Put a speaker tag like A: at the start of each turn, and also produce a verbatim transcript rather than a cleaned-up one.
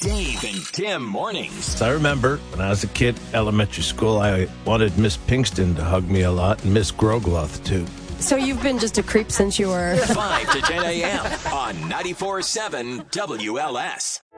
A: Dave and Tim mornings.
B: I remember when I was a kid, elementary school, I wanted Miss Pinkston to hug me a lot, and Miss Grogloth, too.
C: So you've been just a creep since you were...
A: five to ten a.m. on ninety-four point seven W L S.